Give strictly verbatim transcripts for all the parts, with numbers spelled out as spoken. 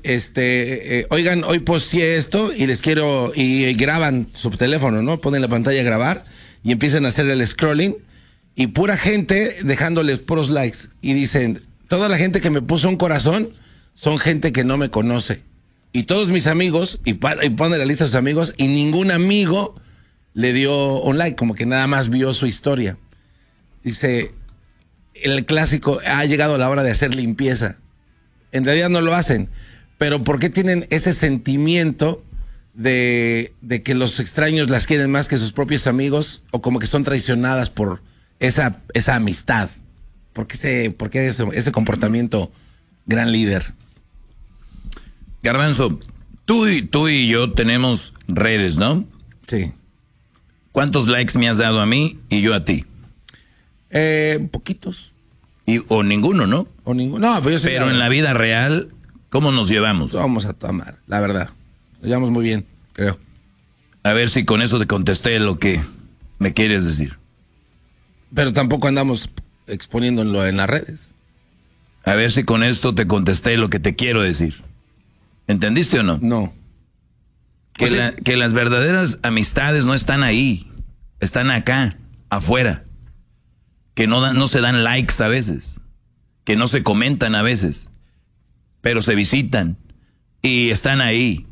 este, eh, oigan, hoy posteé esto y les quiero, y, y graban su teléfono, ¿no? Ponen la pantalla a grabar y empiezan a hacer el scrolling y pura gente dejándoles puros likes y dicen, toda la gente que me puso un corazón son gente que no me conoce. Y todos mis amigos, y, y pone la lista de sus amigos, y ningún amigo le dio un like, como que nada más vio su historia. Dice, el clásico, ha llegado la hora de hacer limpieza. En realidad no lo hacen, pero ¿por qué tienen ese sentimiento de, de que los extraños las quieren más que sus propios amigos, o como que son traicionadas por esa, esa amistad? ¿Por qué ese, por qué ese, ese comportamiento gran líder? Garbanzo, tú y, tú y yo tenemos redes, ¿no? Sí. ¿Cuántos likes me has dado a mí y yo a ti? Eh, poquitos. Y, o ninguno, ¿no? O ninguno. No, pero yo sé Pero en la vida real, ¿cómo nos llevamos? Vamos a tomar, la verdad. Nos llevamos muy bien, creo. A ver si con eso te contesté lo que me quieres decir. Pero tampoco andamos exponiéndolo en las redes. A ver si con esto te contesté lo que te quiero decir. ¿Entendiste o no? No. Que, pues la, sí. que las verdaderas amistades no están ahí, están acá, afuera. Que no, dan, no se dan likes a veces, que no se comentan a veces, pero se visitan y están ahí.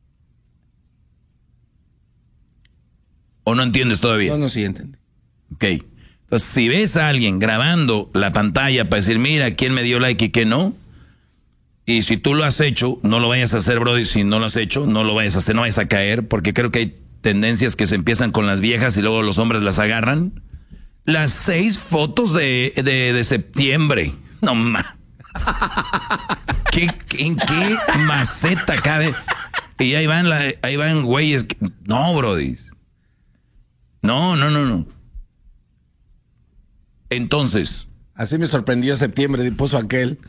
¿O no entiendes todavía? No, no, sí entiendo. Ok. Entonces, si ves a alguien grabando la pantalla para decir, mira, quién me dio like y quién no, y si tú lo has hecho, no lo vayas a hacer, brody. Si no lo has hecho, no lo vayas a hacer, no vayas a caer, porque creo que hay tendencias que se empiezan con las viejas y luego los hombres las agarran. Las seis fotos de, de, de septiembre. No ma. ¿Qué, ¿En qué maceta cabe? Y ahí van, la, ahí van güeyes. Que, no, brody. No, no, no, no. Entonces. Así me sorprendió septiembre, puso aquel.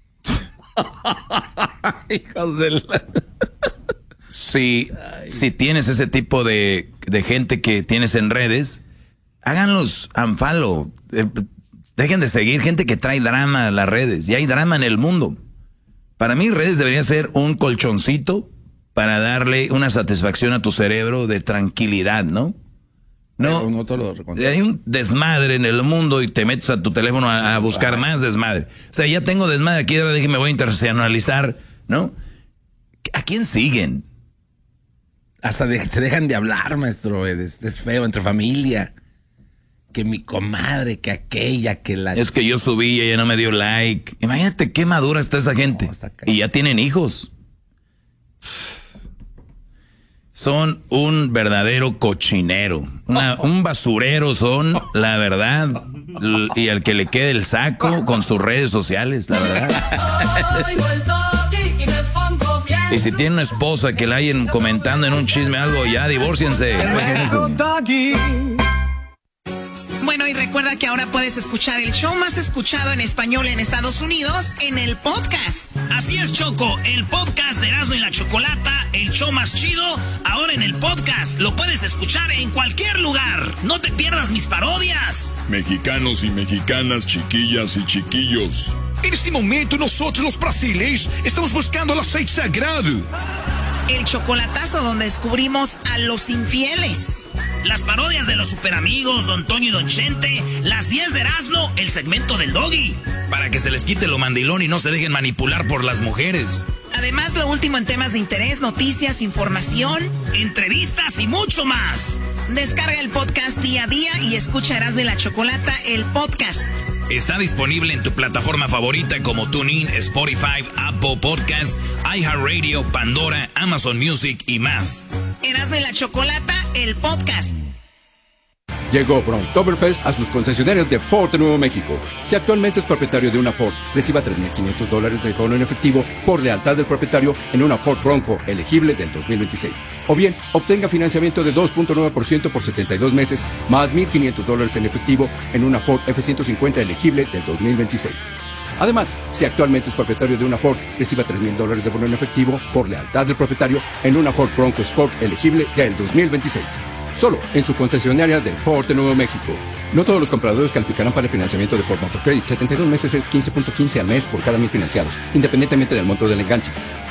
Hijos de la... Si, si tienes ese tipo de, de gente que tienes en redes, háganlos unfollow. Eh, dejen de seguir gente que trae drama a las redes. Y hay drama en el mundo. Para mí, redes deberían ser un colchoncito para darle una satisfacción a tu cerebro de tranquilidad, ¿no? No, no te lo recuerdo. Hay un desmadre en el mundo y te metes a tu teléfono a, a buscar ah. más desmadre. O sea, ya tengo desmadre aquí, ahora dije me voy a internacionalizar, ¿no? ¿A quién siguen? Hasta de, se dejan de hablar, maestro. Es, es feo entre familia. Que mi comadre, que aquella, que la... Es que yo subí y ella no me dio like. Imagínate qué madura está esa gente. No, está y ya tienen hijos. Son un verdadero cochinero, una, un basurero son, la verdad, y al que le quede el saco con sus redes sociales, la verdad. Y si tiene una esposa que la hayan comentando en un chisme algo, ya divórciense. Bueno, y recuerda que ahora puedes escuchar el show más escuchado en español en Estados Unidos en el podcast. Así es, Choco, el podcast de Erasmo y la Chocolata, el show más chido, ahora en el podcast. Lo puedes escuchar en cualquier lugar. No te pierdas mis parodias. Mexicanos y mexicanas, chiquillas y chiquillos. En este momento nosotros los brasileños estamos buscando el aceite sagrado. El chocolatazo donde descubrimos a los infieles. Las parodias de los superamigos, Don Toño y Don Chente. Las diez de Erasmo, el segmento del Doggy. Para que se les quite lo mandilón y no se dejen manipular por las mujeres. Además, lo último en temas de interés, noticias, información, entrevistas y mucho más. Descarga el podcast día a día y escucha Erasmo y la Chocolata, el podcast. Está disponible en tu plataforma favorita como TuneIn, Spotify, Apple Podcasts, iHeartRadio, Pandora, Amazon Music y más. Erasmo y la Chocolata, el podcast. Llegó Browntoberfest a sus concesionarios de Ford de Nuevo México. Si actualmente es propietario de una Ford, reciba tres mil quinientos dólares de bono en efectivo por lealtad del propietario en una Ford Bronco elegible del dos mil veintiséis. O bien, obtenga financiamiento de dos punto nueve por ciento por setenta y dos meses, más mil quinientos dólares en efectivo en una Ford F ciento cincuenta elegible del dos mil veintiséis. Además, si actualmente es propietario de una Ford, reciba tres mil dólares de bono en efectivo por lealtad del propietario en una Ford Bronco Sport elegible del dos mil veintiséis. Solo en su concesionaria de Ford de Nuevo México. No todos los compradores calificarán para el financiamiento de Ford Motor Credit. setenta y dos meses es quince punto quince al mes por cada mil financiados, independientemente del monto del enganche.